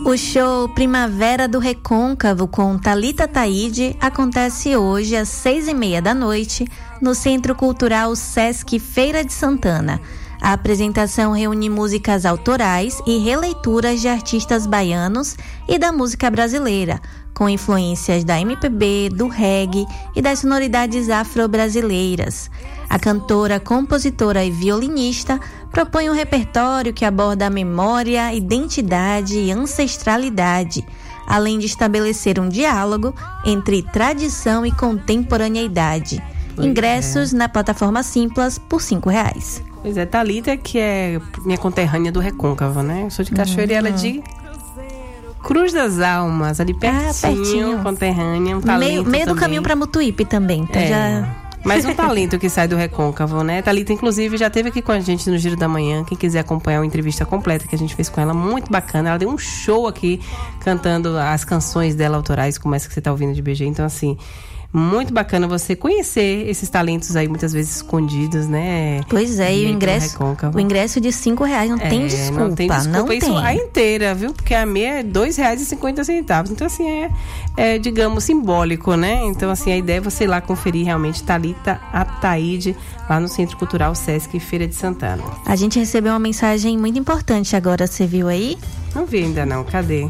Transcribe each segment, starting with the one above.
O show Primavera do Recôncavo com Thalita Taide acontece hoje às 6h30 da noite no Centro Cultural Sesc Feira de Santana. A apresentação reúne músicas autorais e releituras de artistas baianos e da música brasileira, com influências da MPB, do reggae e das sonoridades afro-brasileiras. A cantora, compositora e violinista propõe um repertório que aborda a memória, identidade e ancestralidade, além de estabelecer um diálogo entre tradição e contemporaneidade. Ingressos na plataforma Simplas por R$5. Pois é, Thalita, que é minha conterrânea do Recôncavo, né? Eu sou de Cachoeira e ela é de Cruz das Almas, ali pertinho. Conterrânea, um talento meio do também. caminho para Mutuípe também, então já... Mais um talento que sai do Recôncavo, né? Thalita, inclusive, já esteve aqui com a gente no Giro da Manhã. Quem quiser acompanhar a entrevista completa que a gente fez com ela, muito bacana. Ela deu um show aqui, cantando as canções dela autorais, como essa que você tá ouvindo de BG. Então, assim, muito bacana você conhecer esses talentos aí, muitas vezes escondidos, né? Pois é, e o ingresso de R$5 não tem desculpa. Não tem desculpa, não isso tem. A inteira, viu? Porque a meia é R$2,50. Então, assim, digamos, simbólico, né? Então, assim, a ideia é você ir lá conferir realmente Thalita Taide, lá no Centro Cultural Sesc Feira de Santana. A gente recebeu uma mensagem muito importante agora, você viu aí? Não vi ainda não, cadê?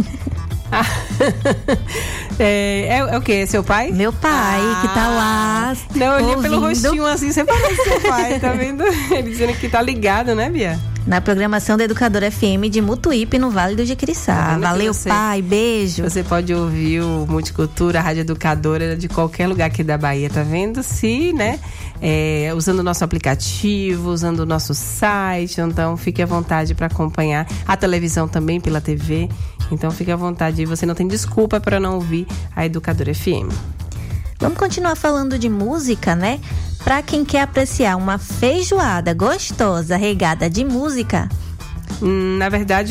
É o quê? É seu pai? Meu pai, que tá lá. Não, eu olhei pelo rostinho assim, você parece seu pai, tá vendo? Ele dizendo que tá ligado, né, Bia? Na programação da Educadora FM de Mutuípe, no Vale do Jequiçá. Valeu, pai, beijo. Você pode ouvir o Multicultura, a Rádio Educadora, de qualquer lugar aqui da Bahia, tá vendo? Se, né, usando o nosso aplicativo, usando o nosso site, então fique à vontade para acompanhar a televisão também pela TV. Então fique à vontade, você não tem desculpa para não ouvir a Educadora FM. Vamos continuar falando de música, né? Para quem quer apreciar uma feijoada gostosa, regada de música. Na verdade,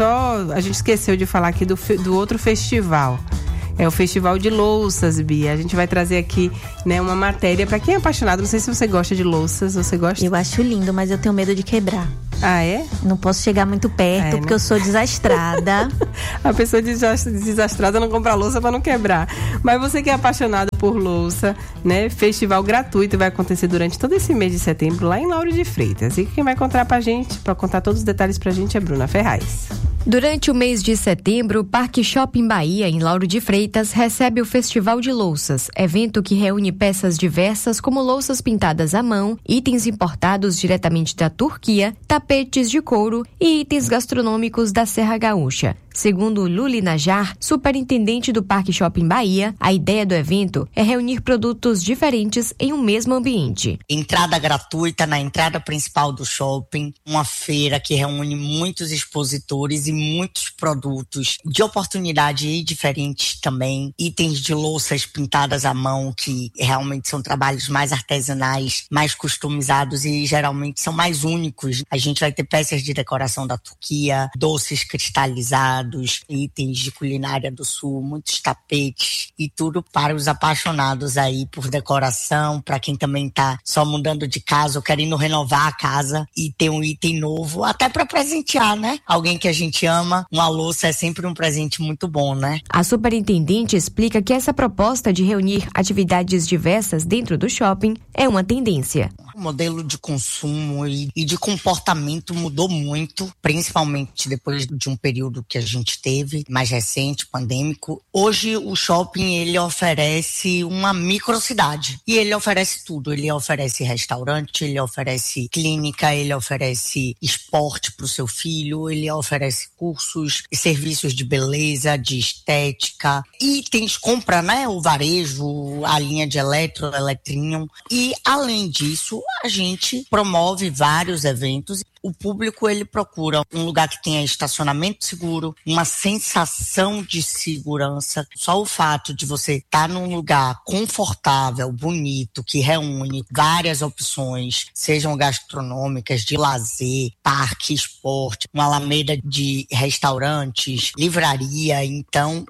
a gente esqueceu de falar aqui do outro festival. É o Festival de Louças, Bia. A gente vai trazer aqui, né, uma matéria para quem é apaixonado. Não sei se você gosta de louças, você gosta? Eu acho lindo, mas eu tenho medo de quebrar. Ah, é? Não posso chegar muito perto, porque eu sou desastrada. A pessoa desastrada não compra louça para não quebrar. Mas você que é apaixonado por louça, né? Festival gratuito vai acontecer durante todo esse mês de setembro lá em Lauro de Freitas. E quem vai contar pra gente, para contar todos os detalhes pra gente, é Bruna Ferraz. Durante o mês de setembro, o Parque Shopping Bahia, em Lauro de Freitas, recebe o Festival de Louças, evento que reúne peças diversas como louças pintadas à mão, itens importados diretamente da Turquia, tapetes de couro e itens gastronômicos da Serra Gaúcha. Segundo Luli Najar, superintendente do Parque Shopping Bahia, a ideia do evento é reunir produtos diferentes em um mesmo ambiente. Entrada gratuita na entrada principal do shopping, uma feira que reúne muitos expositores e muitos produtos de oportunidade diferentes também, itens de louças pintadas à mão que realmente são trabalhos mais artesanais, mais customizados e geralmente são mais únicos. A gente vai ter peças de decoração da Turquia, doces cristalizados, itens de culinária do sul, muitos tapetes e tudo para os apaixonados aí por decoração, para quem também tá só mudando de casa ou querendo renovar a casa e ter um item novo, até para presentear, né? Alguém que a gente ama, uma louça é sempre um presente muito bom, né? A superintendente explica que essa proposta de reunir atividades diversas dentro do shopping é uma tendência. O modelo de consumo e de comportamento mudou muito, principalmente depois de um período que a gente teve, mais recente, pandêmico. Hoje o shopping, ele oferece uma microcidade e ele oferece tudo. Ele oferece restaurante, ele oferece clínica, ele oferece esporte para o seu filho, ele oferece cursos e serviços de beleza, de estética, itens, compra, né? O varejo, a linha de eletrinho. E além disso, a gente promove vários eventos. O público, ele procura um lugar que tenha estacionamento seguro, uma sensação de segurança. Só o fato de você estar num lugar confortável, bonito, que reúne várias opções, sejam gastronômicas, de lazer, parque, esporte, uma alameda de restaurantes, livraria. Então,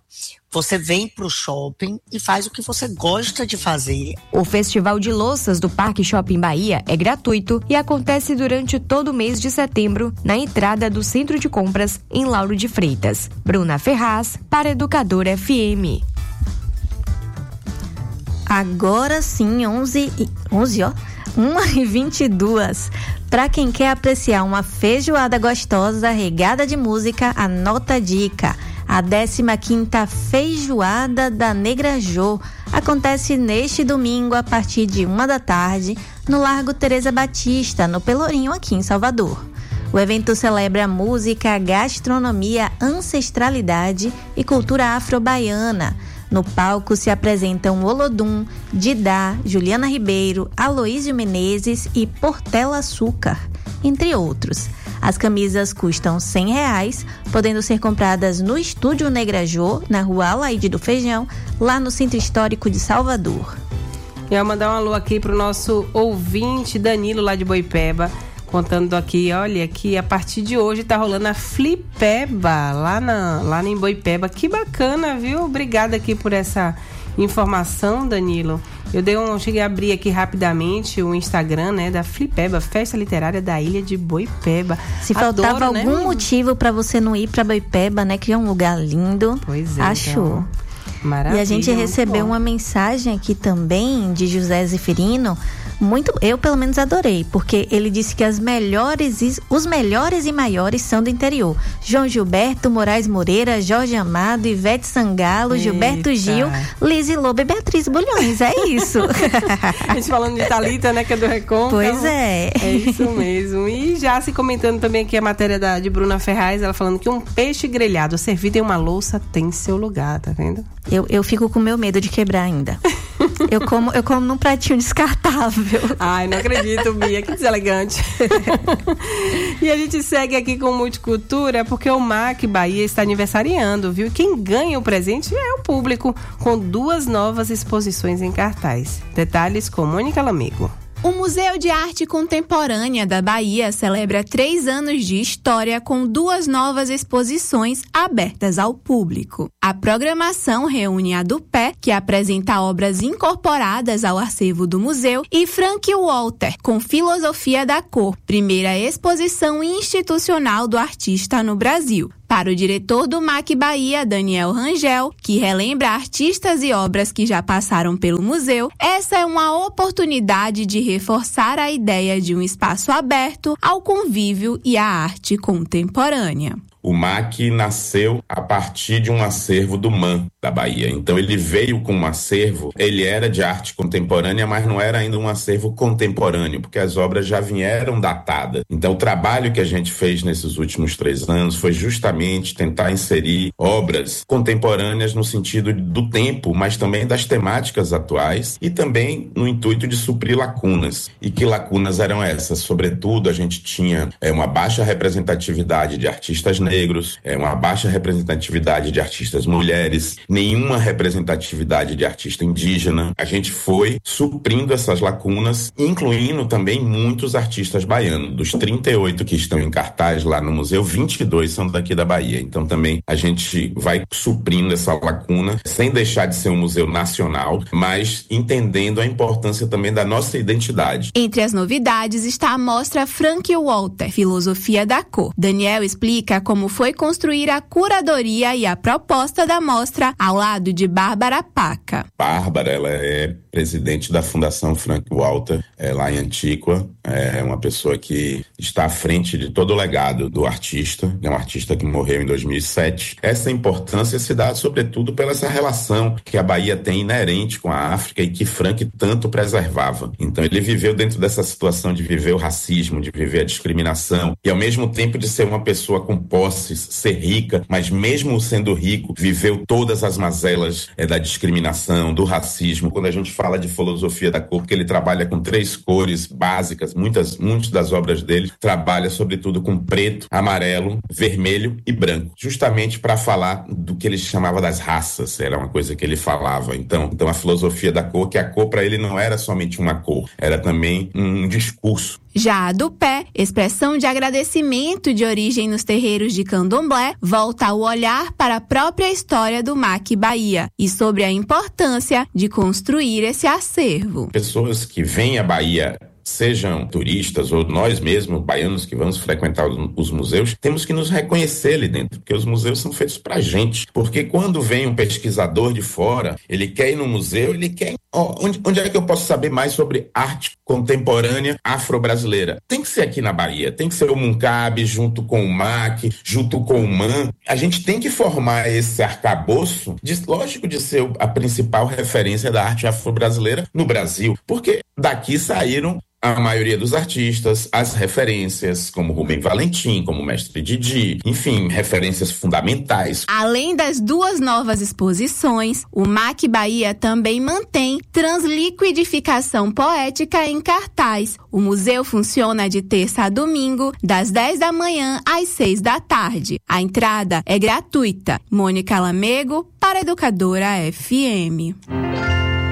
Você vem pro shopping e faz o que você gosta de fazer. O Festival de Louças do Parque Shopping Bahia é gratuito e acontece durante todo o mês de setembro, na entrada do Centro de Compras, em Lauro de Freitas. Bruna Ferraz, para Educadora FM. Agora sim, 1h22. Para quem quer apreciar uma feijoada gostosa, regada de música, anota a dica. A 15ª Feijoada da Negrajô acontece neste domingo a partir de 1h, no Largo Teresa Batista, no Pelourinho, aqui em Salvador. O evento celebra música, gastronomia, ancestralidade e cultura afro-baiana. No palco se apresentam Olodum, Didá, Juliana Ribeiro, Aloísio Menezes e Portela Açúcar, entre outros. As camisas custam R$100, podendo ser compradas no Estúdio Negrajô, na Rua Alaide do Feijão, lá no Centro Histórico de Salvador. E eu vou mandar um alô aqui pro nosso ouvinte Danilo, lá de Boipeba, contando aqui, olha, que a partir de hoje tá rolando a Flipeba, lá em Boipeba. Que bacana, viu? Obrigada aqui por essa informação, Danilo. Cheguei a abrir aqui rapidamente o Instagram, né, da Flipeba, Festa Literária da Ilha de Boipeba. Se faltava algum motivo para você não ir para Boipeba, né, que é um lugar lindo. Pois é. Achou. Então, maravilha. E a gente recebeu uma mensagem aqui também de José Zeferino. Eu pelo menos adorei, porque ele disse que os melhores e maiores são do interior. João Gilberto, Moraes Moreira, Jorge Amado, Ivete Sangalo, Gilberto Gil, Lizzy Lobo e Beatriz Bulhões, é isso. A gente falando de Thalita, né, que é do Recôncavo. Pois é. É isso mesmo. E já se comentando também aqui a matéria de Bruna Ferraz, ela falando que um peixe grelhado servido em uma louça tem seu lugar, tá vendo? Eu fico com meu medo de quebrar ainda. Eu como num pratinho descartável. Ai, não acredito, Bia, que deselegante. E a gente segue aqui com Multicultura, porque o MAC Bahia está aniversariando, viu? E quem ganha o presente é o público, com 2 novas exposições em cartaz. Detalhes com Mônica Lamego. O Museu de Arte Contemporânea da Bahia celebra 3 anos de história com 2 novas exposições abertas ao público. A programação reúne a Dupé, que apresenta obras incorporadas ao acervo do museu, e Frank Walter, com Filosofia da Cor, primeira exposição institucional do artista no Brasil. Para o diretor do MAC Bahia, Daniel Rangel, que relembra artistas e obras que já passaram pelo museu, essa é uma oportunidade de reforçar a ideia de um espaço aberto ao convívio e à arte contemporânea. O MAC nasceu a partir de um acervo do MAN da Bahia. Então ele veio com um acervo, ele era de arte contemporânea, mas não era ainda um acervo contemporâneo, porque as obras já vieram datadas. Então o trabalho que a gente fez nesses últimos 3 anos foi justamente tentar inserir obras contemporâneas no sentido do tempo, mas também das temáticas atuais e também no intuito de suprir lacunas. E que lacunas eram essas? Sobretudo, a gente tinha uma baixa representatividade de artistas negros, uma baixa representatividade de artistas mulheres, nenhuma representatividade de artista indígena. A gente foi suprindo essas lacunas, incluindo também muitos artistas baianos. Dos 38 que estão em cartaz lá no museu, 22 são daqui da Bahia. Então também a gente vai suprindo essa lacuna, sem deixar de ser um museu nacional, mas entendendo a importância também da nossa identidade. Entre as novidades está a mostra Frank Walter, Filosofia da Cor. Daniel explica como foi construir a curadoria e a proposta da mostra ao lado de Bárbara Paca. Bárbara, ela é presidente da Fundação Frank Walter, lá em Antíqua. É uma pessoa que está à frente de todo o legado do artista. É um artista que morreu em 2007. Essa importância se dá sobretudo pela essa relação que a Bahia tem inerente com a África e que Frank tanto preservava. Então ele viveu dentro dessa situação de viver o racismo, de viver a discriminação e ao mesmo tempo de ser uma pessoa com posses, ser rica, mas mesmo sendo rico, viveu todas as mazelas da discriminação, do racismo. Quando a gente fala de filosofia da cor, porque ele trabalha com 3 cores básicas, muitas das obras dele trabalha sobretudo com preto, amarelo, vermelho e branco, justamente para falar do que ele chamava das raças, era uma coisa que ele falava. Então a filosofia da cor, que a cor para ele não era somente uma cor, era também um discurso. Já a do pé, expressão de agradecimento de origem nos terreiros de Candomblé, volta o olhar para a própria história do MAC Bahia e sobre a importância de construir esse acervo. Pessoas que vêm à Bahia, sejam turistas ou nós mesmos, baianos que vamos frequentar os museus, temos que nos reconhecer ali dentro, porque os museus são feitos pra gente. Porque quando vem um pesquisador de fora, ele quer ir no museu, ele quer... Onde é que eu posso saber mais sobre arte contemporânea afro-brasileira? Tem que ser aqui na Bahia, tem que ser o MUNCAB junto com o MAC, junto com o MAN. A gente tem que formar esse arcabouço, lógico, de ser a principal referência da arte afro-brasileira no Brasil, porque daqui saíram a maioria dos artistas, as referências, como Rubem Valentim, como Mestre Didi, enfim, referências fundamentais. Além das 2 novas exposições, o MAC Bahia também mantém Transliquidificação Poética em cartaz. O museu funciona de terça a domingo, das 10 da manhã às 6 da tarde. A entrada é gratuita. Mônica Lamego, para Educadora FM.